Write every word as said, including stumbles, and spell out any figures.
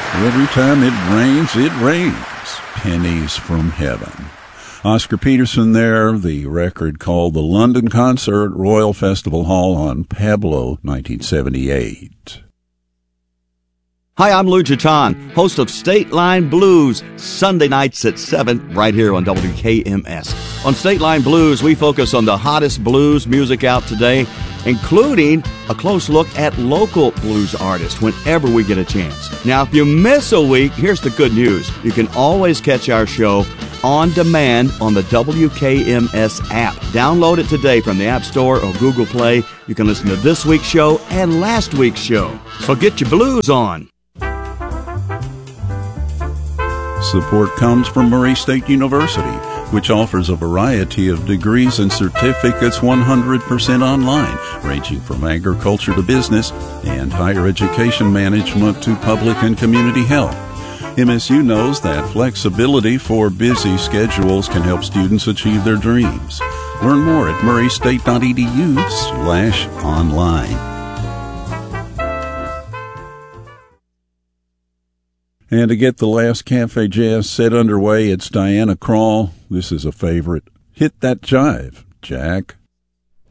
Every time it rains, it rains. Pennies from Heaven. Oscar Peterson there, the record called The London Concert, Royal Festival Hall on Pablo, nineteen seventy-eight. Hi, I'm Lou Jaton, host of State Line Blues, Sunday nights at seven, right here on W K M S. On State Line Blues, we focus on the hottest blues music out today, including a close look at local blues artists whenever we get a chance. Now, if you miss a week, here's the good news. You can always catch our show on demand on the W K M S app. Download it today from the App Store or Google Play. You can listen to this week's show and last week's show. So get your blues on. Support comes from Murray State University, which offers a variety of degrees and certificates one hundred percent online, ranging from agriculture to business and higher education management to public and community health. M S U knows that flexibility for busy schedules can help students achieve their dreams. Learn more at murraystate.edu slash online. And to get the last Cafe Jazz set underway, it's Diana Krall. This is a favorite. Hit that jive, Jack.